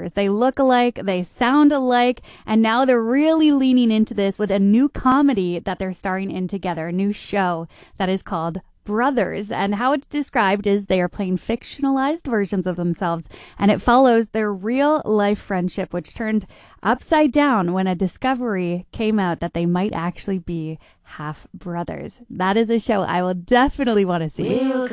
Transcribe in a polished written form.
sisters. They look alike, they sound alike, and now they're really leaning into this with a new comedy that they're starring in together, a new show that is called Brothers. And how it's described is they are playing fictionalized versions of themselves, and it follows their real life friendship, which turned upside down when a discovery came out that they might actually be half brothers. That is a show I will definitely want to see.